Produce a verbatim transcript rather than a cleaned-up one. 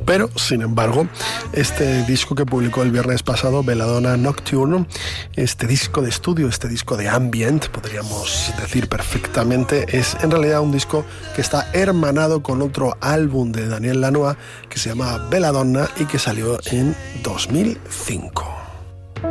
Pero, sin embargo, este disco que publicó el viernes pasado, Belladonna Nocturne, este disco de estudio, este disco de ambient, podríamos decir perfectamente, es en realidad un disco que está hermanado con otro álbum de Daniel Lanois que se llama Belladonna y que salió en dos mil cinco.